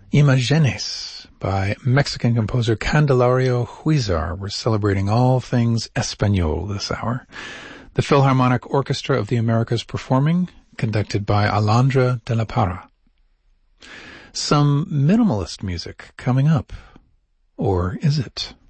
Imagenes by Mexican composer Candelario Huizar. We're celebrating all things Espanol this hour. The Philharmonic Orchestra of the Americas performing, conducted by Alondra de la Parra. Some minimalist music coming up. Or is it?